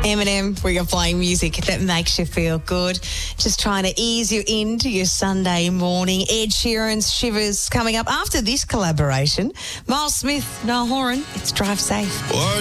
Eminem, we are playing music that makes you feel good. Just trying to ease you into your Sunday morning. Ed Sheeran's Shivers coming up after this collaboration. Miles Smith, Niall Horan, it's Drive Safe.